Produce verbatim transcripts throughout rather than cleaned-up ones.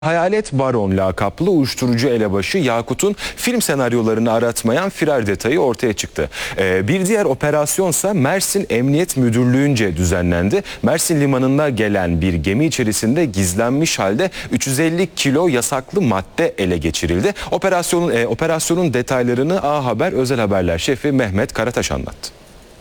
Hayalet Baron lakaplı uyuşturucu elebaşı Yakut'un film senaryolarını aratmayan firar detayı ortaya çıktı. Ee, bir diğer operasyonsa Mersin Emniyet Müdürlüğü'nce düzenlendi. Mersin limanına gelen bir gemi içerisinde gizlenmiş halde üç yüz elli kilo yasaklı madde ele geçirildi. Operasyonun, e, operasyonun detaylarını A Haber Özel Haberler şefi Mehmet Karataş anlattı.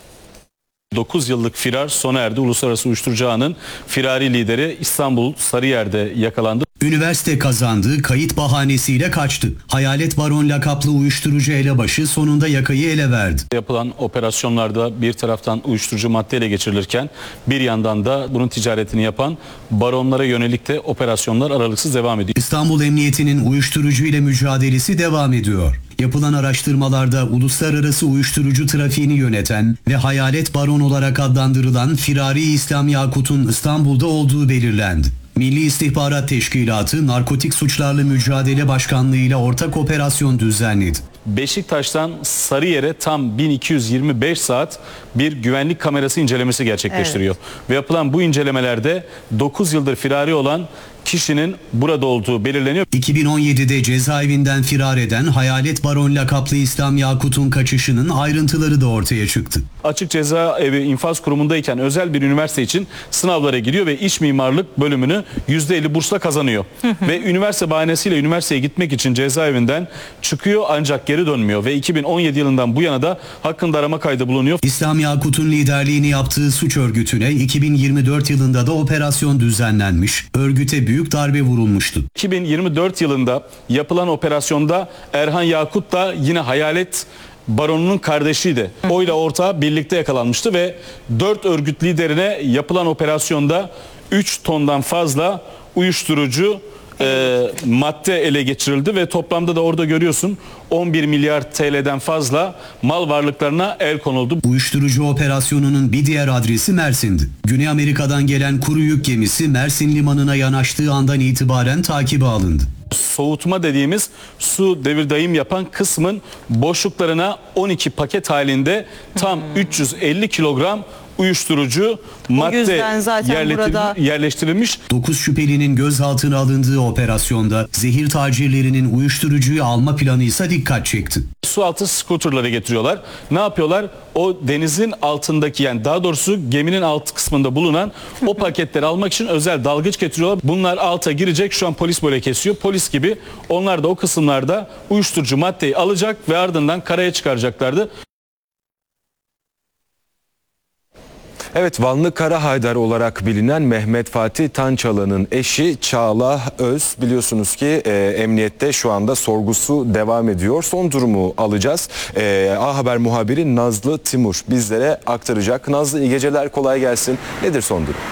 dokuz yıllık firar sona erdi. Uluslararası uyuşturucu ağının firari lideri İstanbul Sarıyer'de yakalandı. Üniversite kazandığı kayıt bahanesiyle kaçtı. Hayalet Baron lakaplı uyuşturucu elebaşı sonunda yakayı ele verdi. Yapılan operasyonlarda bir taraftan uyuşturucu madde ele geçirilirken bir yandan da bunun ticaretini yapan baronlara yönelik de operasyonlar aralıksız devam ediyor. İstanbul Emniyeti'nin uyuşturucu ile mücadelesi devam ediyor. Yapılan araştırmalarda uluslararası uyuşturucu trafiğini yöneten ve Hayalet Baron olarak adlandırılan firari İslam Yakut'un İstanbul'da olduğu belirlendi. Milli İstihbarat Teşkilatı Narkotik Suçlarla Mücadele Başkanlığı ile ortak operasyon düzenledi. Beşiktaş'tan Sarıyer'e tam bin iki yüz yirmi beş saat bir güvenlik kamerası incelemesi gerçekleştiriyor. Evet. Ve yapılan bu incelemelerde dokuz yıldır firari olan kişinin burada olduğu belirleniyor. iki bin on yedide cezaevinden firar eden Hayalet Baron lakaplı İslam Yakut'un kaçışının ayrıntıları da ortaya çıktı. Açık Cezaevi İnfaz Kurumu'ndayken özel bir üniversite için sınavlara giriyor ve iç mimarlık bölümünü yüzde elli bursla kazanıyor. Ve üniversite bahanesiyle üniversiteye gitmek için cezaevinden çıkıyor ancak geri dönmüyor ve iki bin on yedi yılından bu yana da hakkında arama kaydı bulunuyor. İslam Yakut'un liderliğini yaptığı suç örgütüne iki bin yirmi dört yılında da operasyon düzenlenmiş. Örgüte büyük darbe vurulmuştu. iki bin yirmi dört yılında yapılan operasyonda Erhan Yakut da yine Hayalet Baron'un kardeşiydi. Oyla ortağı birlikte yakalanmıştı ve dört örgüt liderine yapılan operasyonda üç tondan fazla uyuşturucu e, madde ele geçirildi ve toplamda da orada görüyorsun on bir milyar T L'den fazla mal varlıklarına el konuldu. Uyuşturucu operasyonunun bir diğer adresi Mersin'di. Güney Amerika'dan gelen kuru yük gemisi Mersin limanına yanaştığı andan itibaren takibe alındı. Soğutma dediğimiz su devir daim yapan kısmın boşluklarına on iki paket halinde tam hmm. üç yüz elli kilogram uyuşturucu madde yerleştirilmiş, yerleştirilmiş. dokuz şüphelinin gözaltına alındığı operasyonda zehir tacirlerinin uyuşturucuyu alma planı ise dikkat çekti. Su altı skuterları getiriyorlar. Ne yapıyorlar? O denizin altındaki, yani daha doğrusu geminin alt kısmında bulunan o paketleri almak için özel dalgıç getiriyorlar. Bunlar alta girecek. Şu an polis böyle kesiyor. Polis gibi onlar da o kısımlarda uyuşturucu maddeyi alacak ve ardından karaya çıkaracaklardı. Evet, Vanlı Kara Haydar olarak bilinen Mehmet Fatih Tançalan'ın eşi Çağla Öz, biliyorsunuz ki e, emniyette şu anda sorgusu devam ediyor. Son durumu alacağız. E, A Haber muhabiri Nazlı Timur bizlere aktaracak. Nazlı, iyi geceler, kolay gelsin. Nedir son durum?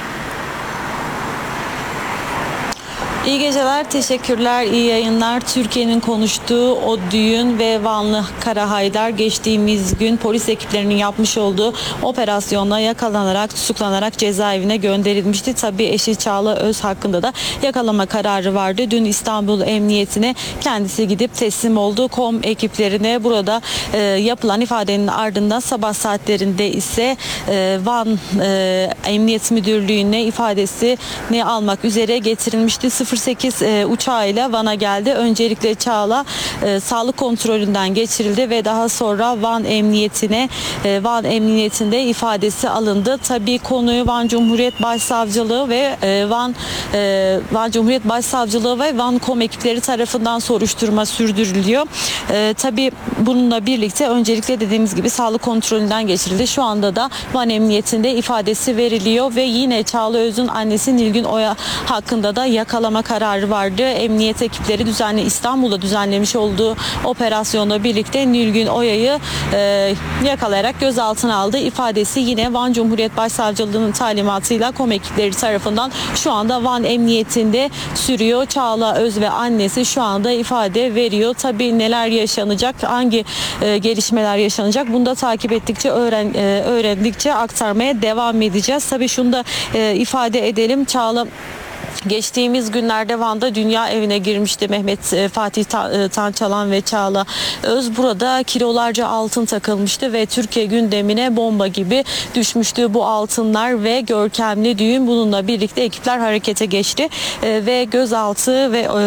İyi geceler, teşekkürler, iyi yayınlar. Türkiye'nin konuştuğu o düğün ve Vanlı Kara Haydar geçtiğimiz gün polis ekiplerinin yapmış olduğu operasyonla yakalanarak, tutuklanarak cezaevine gönderilmişti. Tabii eşi Çağla Öz hakkında da yakalama kararı vardı. Dün İstanbul Emniyetine kendisi gidip teslim oldu. KOM ekiplerine burada e, yapılan ifadenin ardından sabah saatlerinde ise e, Van e, Emniyet Müdürlüğü'ne ifadesini almak üzere getirilmişti. sıfır sekiz e, uçağıyla Van'a geldi. Öncelikle Çağla e, sağlık kontrolünden geçirildi ve daha sonra Van Emniyetine e, Van Emniyetinde ifadesi alındı. Tabii konuyu Van Cumhuriyet Başsavcılığı ve e, Van e, Van Cumhuriyet Başsavcılığı ve Van KOM ekipleri tarafından soruşturma sürdürülüyor. E, tabii bununla birlikte öncelikle dediğimiz gibi sağlık kontrolünden geçirildi. Şu anda da Van Emniyetinde ifadesi veriliyor ve yine Çağla Öz'ün annesi Nilgün Oya hakkında da yakalama kararı vardı. Emniyet ekipleri düzenli İstanbul'da düzenlemiş olduğu operasyonla birlikte Nilgün Oya'yı e, yakalayarak gözaltına aldı. İfadesi yine Van Cumhuriyet Başsavcılığı'nın talimatıyla KOM ekipleri tarafından şu anda Van Emniyetinde sürüyor. Çağla Öz ve annesi şu anda ifade veriyor. Tabii neler yaşanacak, hangi e, gelişmeler yaşanacak bunu da takip ettikçe, öğren, e, öğrendikçe aktarmaya devam edeceğiz. Tabii şunu da e, ifade edelim. Çağla Geçtiğimiz günlerde Van'da dünya evine girmişti Mehmet e, Fatih Ta- e, Tançalan ve Çağla Öz. Burada kilolarca altın takılmıştı ve Türkiye gündemine bomba gibi düşmüştü bu altınlar ve görkemli düğün. Bununla birlikte ekipler harekete geçti e, ve gözaltı ve